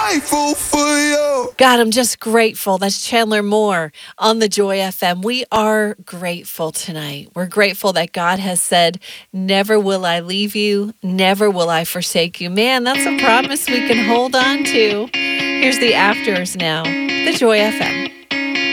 grateful for you. God, I'm just grateful. That's Chandler Moore on the Joy FM. We are grateful tonight. We're grateful that God has said, never will I leave you, never will I forsake you. Man, that's a promise we can hold on to. Here's the Afters now, the Joy FM.